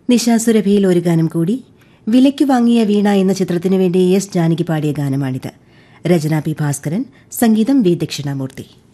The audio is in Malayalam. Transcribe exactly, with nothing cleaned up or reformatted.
നിശാസുരഭിയിൽ ഒരു ഗാനം കൂടി. വിലയ്ക്ക് വാങ്ങിയ വീണ എന്ന ചിത്രത്തിനു വേണ്ടി എസ് ജാനകി പാടിയ ഗാനമാണിത്. രചന പി ഭാസ്കരൻ, സംഗീതം വി ദക്ഷിണാമൂർത്തി.